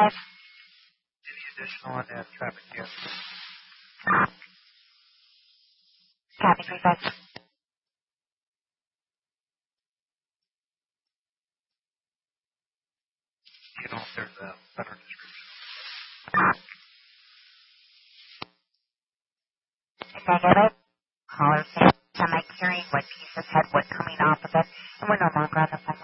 Any additional on that traffic here? Copy 35. You know if there's a better description. Negative. Caller saying semi-curing wood pieces had wood coming off of it, and we're no longer on the phone.